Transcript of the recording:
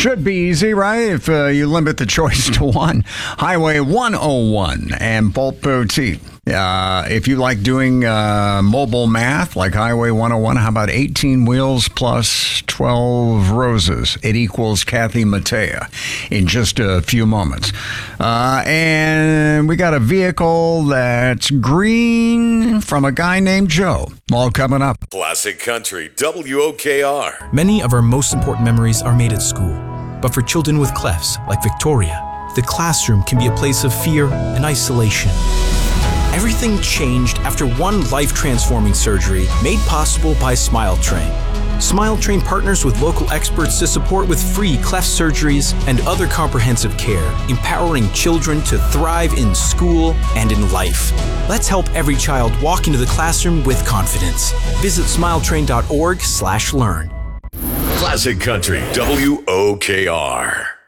Should be easy, right? If you limit the choice to one. Highway 101 and Bolt Boutique. If you like doing mobile math like Highway 101, how about 18 wheels plus 12 roses? It equals Kathy Mattea in just a few moments. And we got a vehicle that's green from a guy named Joe. All coming up. Classic Country, WOKR. Many of our most important memories are made at school. But for children with clefts, like Victoria, the classroom can be a place of fear and isolation. Everything changed after one life-transforming surgery made possible by SmileTrain. SmileTrain partners with local experts to support with free cleft surgeries and other comprehensive care, empowering children to thrive in school and in life. Let's help every child walk into the classroom with confidence. Visit smiletrain.org/learn. Classic Country, WOKR.